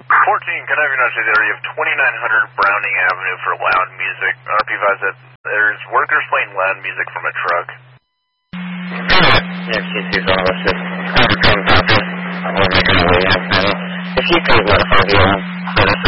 14, can I have your notice there? You have 2900 Browning Avenue for loud music. RP advise that there's workers playing loud music from a truck. Yes, she's all of us. I'm going to office. I'm going to make my way out now. If you could notify the